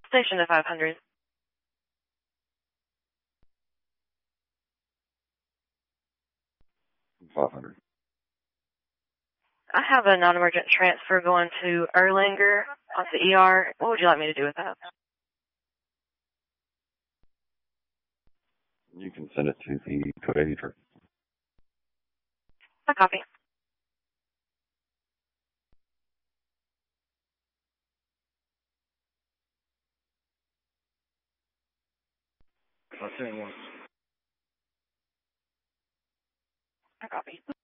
Station to 500. 500. I have a non-emergent transfer going to Erlanger on the ER. What would you like me to do with that? You can send it to the code 83. I copy. I'll send one. I copy.